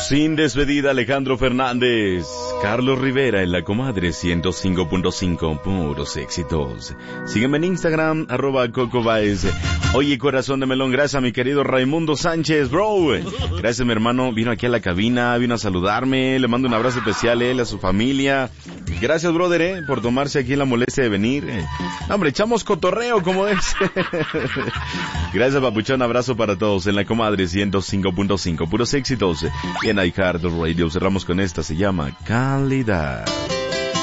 Sin despedida, Alejandro Fernández. Carlos Rivera en la comadre 105.5, puros éxitos. Sígueme en Instagram, @CocoBaez. Oye, corazón de melón, gracias a mi querido Raimundo Sánchez, bro. Gracias, mi hermano, vino aquí a la cabina, vino a saludarme, le mando un abrazo especial a él, a su familia. Gracias, brother, por tomarse aquí la molestia de venir. Hombre, echamos cotorreo, como es. Gracias, papuchón, abrazo para todos en la comadre 105.5, puros éxitos. Y en iHeartRadio cerramos con esta, se llama Calidad.